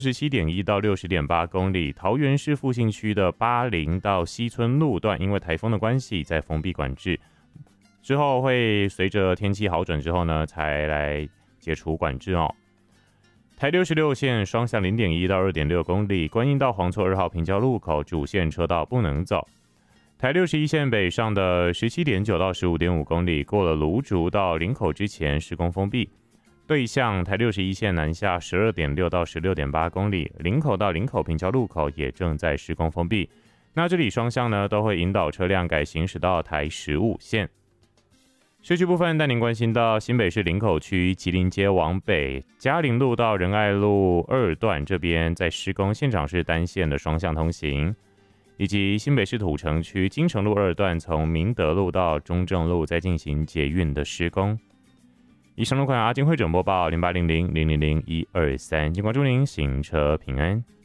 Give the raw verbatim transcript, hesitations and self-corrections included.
十七点一到六十点八公里，桃园市复兴区的八零到西村路段，因为台风的关系，在封闭管制。之后会随着天气好转之后呢，才来解除管制哦。台六十六线双向零点一到二点六公里，观音到黄厝二号平交路口主线车道不能走。台六十一线北上的十七点九到十五点五公里，过了芦竹到林口之前施工封闭。对向台六十一线南下十二点六到十六点八公里，林口到林口平交路口也正在施工封闭。那这里双向呢都会引导车辆改行驶到台十五线。市区部分带您关心到新北市林口区吉林街往北嘉陵路到仁爱路二段这边在施工，现场是单线的双向通行，以及新北市土城区金城路二段从明德路到中正路在进行捷运的施工。以上路况阿金会整播报零八零零零零零一二三，请关注您行车平安。